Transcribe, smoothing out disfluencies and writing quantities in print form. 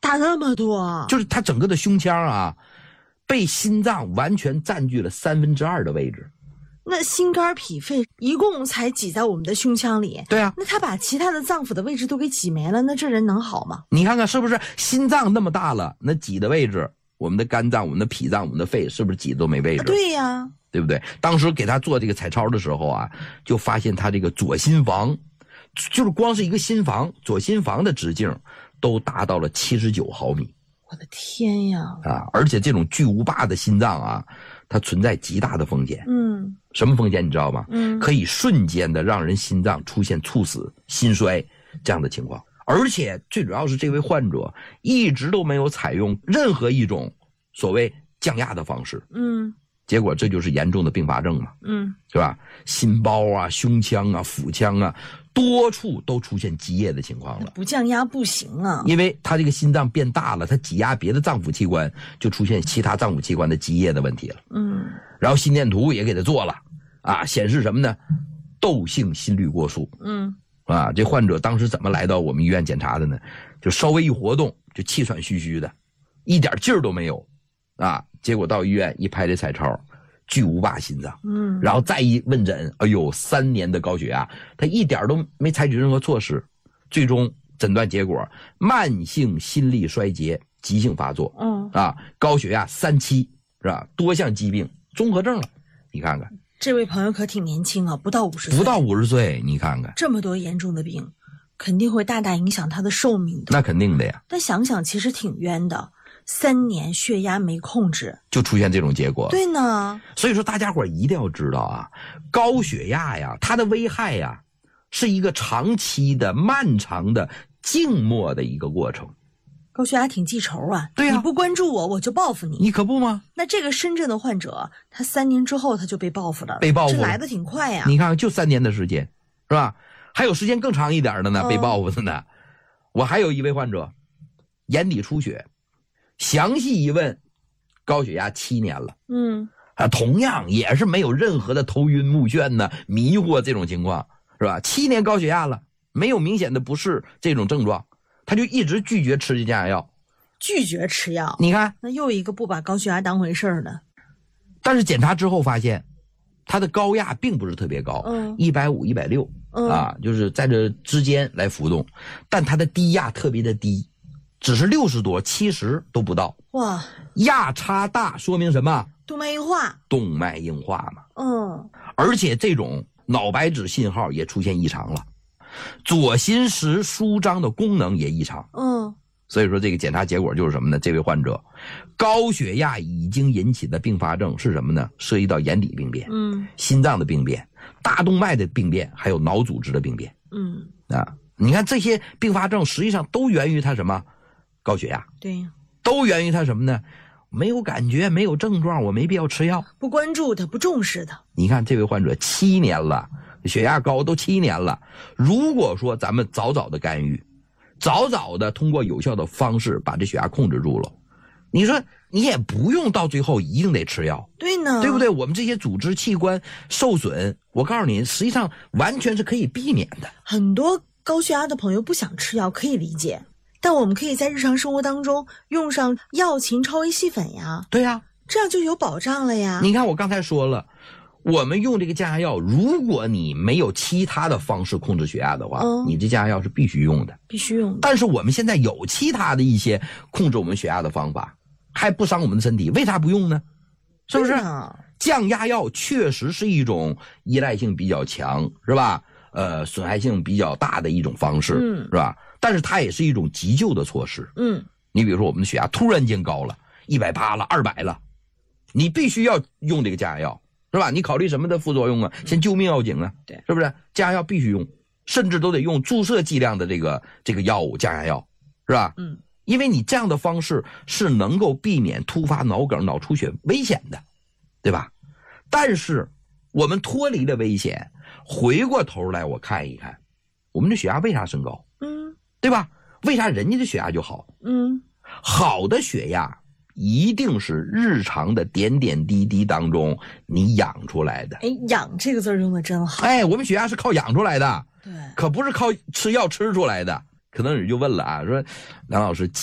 大那么多， 就是他整个的胸腔啊，被心脏完全占据了2/3的位置。 那心肝脾肺一共才挤在我们的胸腔里。 对啊， 那他把其他的脏腑的位置都给挤没了，那这人能好吗？ 你看看是不是心脏那么大了，那挤的位置，我们的肝脏、我们的脾脏、我们的肺，是不是挤的都没位置？ 对呀， 对不对？当时给他做这个彩超的时候啊，就发现他这个左心房，就是光是一个心房，左心房的直径都达到了79毫米。 我的天呀！ 啊，而且这种巨无霸的心脏啊，它存在极大的风险。什么风险你知道吗？可以瞬间的让人心脏出现猝死、心衰这样的情况。而且最主要是这位患者一直都没有采用任何一种所谓降压的方式。结果这就是严重的并发症嘛。是吧？心包啊、胸腔啊、腹腔啊，多处都出现积液的情况了。 不降压不行啊， 因为他这个心脏变大了，他挤压别的脏腑器官，就出现其他脏腑器官的积液的问题了。然后心电图也给他做了啊，显示什么呢？窦性心律过速。啊，这患者当时怎么来到我们医院检查的呢？就稍微一活动就气喘吁吁的，一点劲儿都没有啊。结果到医院一拍这彩超，巨无霸心脏。然后再一问诊，哎呦，3年的高血压，他一点都没采取任何措施，最终诊断结果慢性心力衰竭急性发作。高血压3期是吧？多项疾病综合症了。你看看这位朋友可挺年轻啊，不到50岁。 不到50岁，你看看这么多严重的病，肯定会大大影响他的寿命的。 那肯定的呀。 但想想其实挺冤的，3年血压没控制， 就出现这种结果。 对呢。 所以说大家伙一定要知道啊，高血压呀，它的危害呀，是一个长期的、漫长的、静默的一个过程。 高血压挺记仇啊。 对啊， 你不关注我，我就报复你。 你可不吗？ 那这个深圳的患者，他3年之后他就被报复了。 被报复了， 这来的挺快呀。 你看就3年的时间，是吧？还有时间更长一点的呢，被报复的呢。我还有一位患者，眼底出血，详细一问，高血压7年了。同样也是没有任何的头晕目眩呢、迷惑这种情况，是吧？7年高血压了，没有明显的不适这种症状，他就一直拒绝吃这降压药。 拒绝吃药， 你看， 那又一个不把高血压当回事的。 但是检查之后发现，他的高压并不是特别高，150、160啊，就是在这之间来浮动，但他的低压特别的低，只是60多、70都不到。 哇， 压差大说明什么？ 动脉硬化。动脉硬化嘛。而且这种脑白质信号也出现异常了，左心室舒张的功能也异常。所以说这个检查结果就是什么呢？这位患者高血压已经引起的并发症是什么呢？涉及到眼底病变、心脏的病变、大动脉的病变，还有脑组织的病变。你看这些并发症实际上都源于他什么？高血压。 对呀。 都源于他什么呢？没有感觉，没有症状，我没必要吃药。 不关注他，不重视他。 你看这位患者7年了，血压高都7年了。如果说咱们早早的干预，早早的通过有效的方式把这血压控制住了，你说你也不用到最后一定得吃药。 对呢， 对不对？我们这些组织器官受损，我告诉你，实际上完全是可以避免的。 很多高血压的朋友不想吃药，可以理解，但我们可以在日常生活当中用上药嗪超 A 细粉呀。 对呀， 这样就有保障了呀。 你看我刚才说了，我们用这个降压药，如果你没有其他的方式控制血压的话，你这降压药是必须用的。 必须用的。 但是我们现在有其他的一些控制我们血压的方法，还不伤我们的身体，为啥不用呢？是不是？降压药确实是一种依赖性比较强，是吧？损害性比较大的一种方式，是吧？但是它也是一种急救的措施。你比如说我们的血压突然间高了，180了、200了，你必须要用这个降压药，是吧？你考虑什么的副作用啊？先救命要紧啊， 对， 是不是？降压药必须用，甚至都得用注射剂量的这个药物，降压药，是吧？因为你这样的方式是能够避免突发脑梗、脑出血危险的，对吧？但是我们脱离了危险，回过头来我看一看，我们的血压为啥升高？对吧？为啥人家的血压就好？好的血压一定是日常的点点滴滴当中你养出来的。 养这个字用的真好。 我们血压是靠养出来的， 对， 可不是靠吃药吃出来的。可能你就问了啊，说梁老师